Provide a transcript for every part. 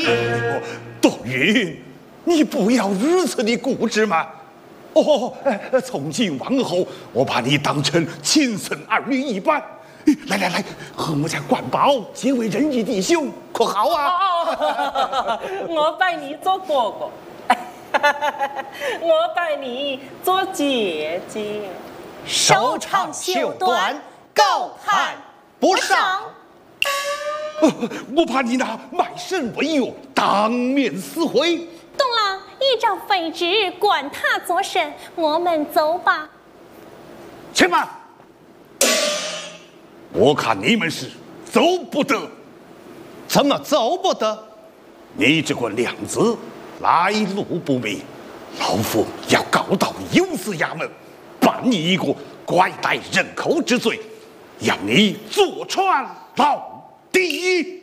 段誉，你不要如此的固执嘛！哦，从今往后，我把你当成亲生儿女一般。来，和我家管保结为仁义弟兄，可好啊？ 我拜你做哥哥，我拜你做姐姐。 手长袖短，高攀不上。 我怕你拿卖身为由，当面撕毁。 东郎依照废旨，管他作甚，我们走吧。 且慢，我看你们是走不得。 怎么走不得？ 你这个娘子来路不明，老夫要告到有司衙门，办你一个拐带人口之罪，要你坐船牢底。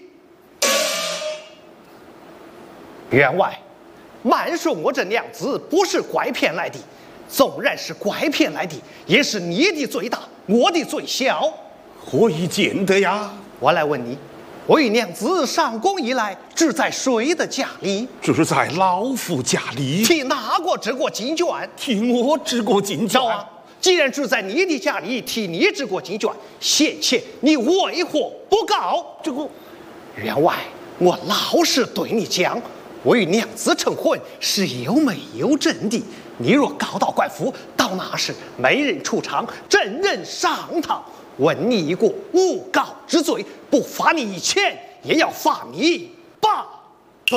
员外，慢说我这娘子不是拐骗来的，纵然是拐骗来的，也是你的罪大，我的罪小。 何以见得呀？ 我来问你，我与娘子上宫以来，只在谁的家里？ 只在老夫家里。 替哪个织过金卷？ 替我织过金卷。 啊，既然只在你的家里，替你织过金卷，现且你为何不告？这个员外，我老实对你讲，我与娘子成婚是有媒有证的。你若告到官府，到那时没人出场，证人上堂，问你一个诬告之罪，不罚你1000，也要罚你8个。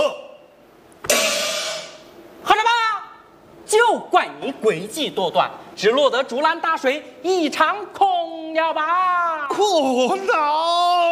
好了吧，就怪你诡计多端，只落得竹篮打水一场空了吧？ 可恼！